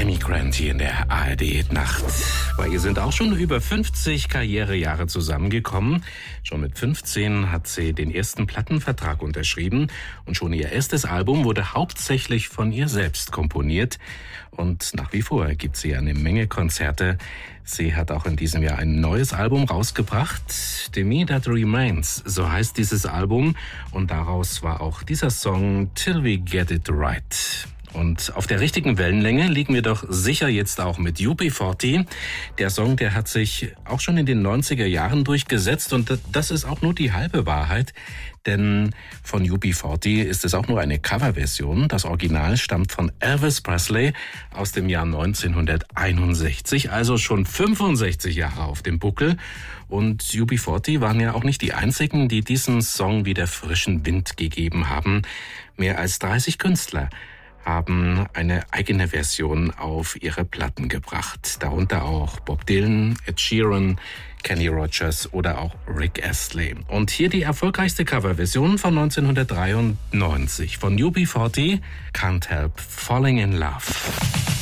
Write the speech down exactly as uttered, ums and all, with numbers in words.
Amy Grant hier in der A R D-Nacht. Bei ihr sind auch schon über fünfzig Karrierejahre zusammengekommen. Schon mit fünfzehn hat sie den ersten Plattenvertrag unterschrieben und schon ihr erstes Album wurde hauptsächlich von ihr selbst komponiert. Und nach wie vor gibt sie eine Menge Konzerte. Sie hat auch in diesem Jahr ein neues Album rausgebracht. The Me That Remains, so heißt dieses Album. Und daraus war auch dieser Song Till We Get It Right. Und auf der richtigen Wellenlänge liegen wir doch sicher jetzt auch mit U B vierzig. Der Song, der hat sich auch schon in den neunziger Jahren durchgesetzt und das ist auch nur die halbe Wahrheit. Denn von U B vierzig ist es auch nur eine Coverversion. Das Original stammt von Elvis Presley aus dem Jahr neunzehnhunderteinundsechzig, also schon fünfundsechzig Jahre auf dem Buckel. Und U B vierzig waren ja auch nicht die einzigen, die diesen Song wieder frischen Wind gegeben haben. Mehr als dreißig Künstler haben eine eigene Version auf ihre Platten gebracht. Darunter auch Bob Dylan, Ed Sheeran, Kenny Rogers oder auch Rick Astley. Und hier die erfolgreichste Coverversion von neunzehnhundertdreiundneunzig von U B vierzig, Can't Help Falling in Love.